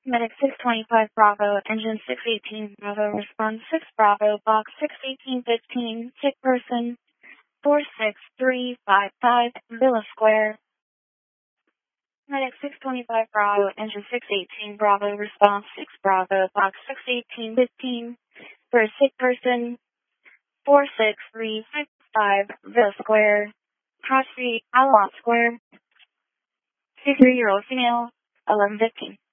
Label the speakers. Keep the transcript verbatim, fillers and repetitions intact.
Speaker 1: Medic six twenty-five Bravo, engine six eighteen Bravo, response six Bravo, box six eighteen fifteen, sick person four six three five five, Villa Square. Medic six twenty-five Bravo, engine six eighteen Bravo, response six Bravo, box six eighteen fifteen, for a sick person four six three six five, Villa Square, Cross Street, Alawat Square, sixty-three-year-old female, eleven fifteen.